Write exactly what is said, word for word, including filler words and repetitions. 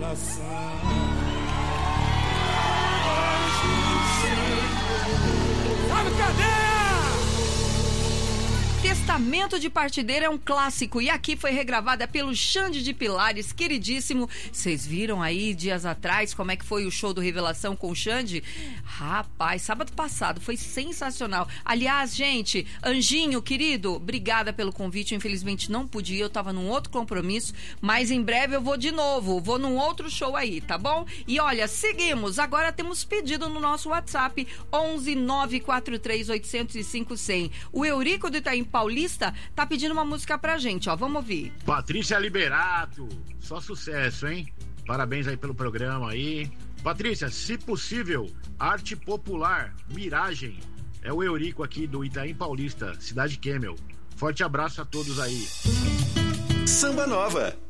coração. Sabe cadê? Testamento de Partideira é um clássico e aqui foi regravada pelo Xande de Pilares, queridíssimo. Vocês viram aí dias atrás como é que foi o show do Revelação com o Xande? Rapaz, sábado passado foi sensacional. Aliás, gente, Anjinho, querido, obrigada pelo convite. Infelizmente não pude ir, eu tava num outro compromisso, mas em breve eu vou de novo, vou num outro show aí, tá bom? E olha, seguimos, agora temos pedido no nosso WhatsApp onze nove quatro três oito zero cinco cem. O Eurico do Itaim Paulista tá pedindo uma música pra gente, ó, vamos ouvir. Patrícia Liberato, só sucesso, hein? Parabéns aí pelo programa aí. Patrícia, se possível, arte popular, Miragem. É o Eurico aqui do Itaim Paulista, Cidade Kemmel. Forte abraço a todos aí. Samba Nova.